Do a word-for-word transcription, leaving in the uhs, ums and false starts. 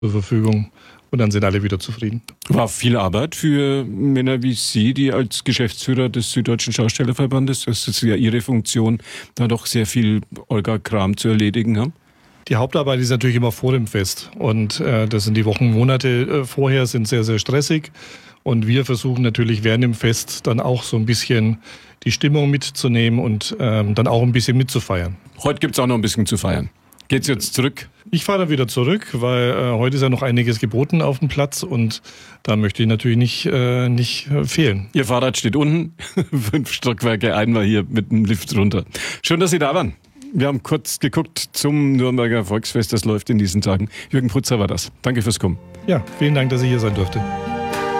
zur Verfügung und dann sind alle wieder zufrieden. War viel Arbeit für Männer wie Sie, die als Geschäftsführer des Süddeutschen Schaustellerverbandes, das ist ja Ihre Funktion, da doch sehr viel Olga-Kram zu erledigen haben? Die Hauptarbeit ist natürlich immer vor dem Fest und äh, das sind die Wochen, Monate äh, vorher sind sehr, sehr stressig und wir versuchen natürlich während dem Fest dann auch so ein bisschen die Stimmung mitzunehmen und ähm, dann auch ein bisschen mitzufeiern. Heute gibt es auch noch ein bisschen zu feiern. Geht's jetzt zurück? Ich fahre dann wieder zurück, weil äh, heute ist ja noch einiges geboten auf dem Platz und da möchte ich natürlich nicht, äh, nicht äh, fehlen. Ihr Fahrrad steht unten, fünf Stockwerke, einmal hier mit dem Lift runter. Schön, dass Sie da waren. Wir haben kurz geguckt zum Nürnberger Volksfest, das läuft in diesen Tagen. Jürgen Putzer war das. Danke fürs Kommen. Ja, vielen Dank, dass ich hier sein durfte.